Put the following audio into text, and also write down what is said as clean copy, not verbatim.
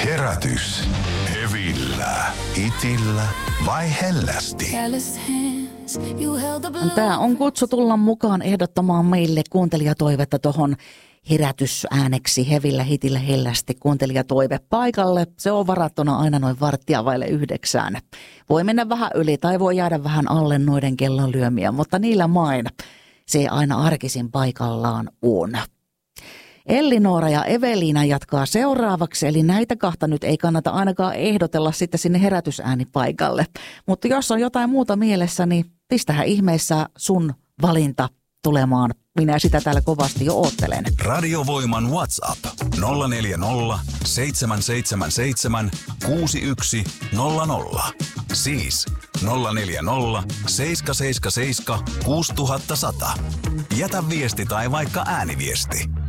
Herätys. Hevillä, hitillä vai hellästi? Tämä on kutsu tulla mukaan ehdottamaan meille kuuntelijatoivetta tuohon herätysääneksi hevillä, hitillä, hellästi kuuntelijatoive paikalle. Se on varattuna aina noin 8:45. Voi mennä vähän yli tai voi jäädä vähän alle noiden kellon lyömiä, mutta niillä main se aina arkisin paikallaan on. Elli-Noora ja Eveliina jatkaa seuraavaksi, eli näitä kahta nyt ei kannata ainakaan ehdotella sitten sinne herätysäänipaikalle. Mutta jos on jotain muuta mielessä, niin pistähän ihmeessä sun valinta tulemaan. Minä sitä täällä kovasti jo oottelen. Radiovoiman WhatsApp 040 777 6100. Siis 040 777 6100. Jätä viesti tai vaikka ääniviesti.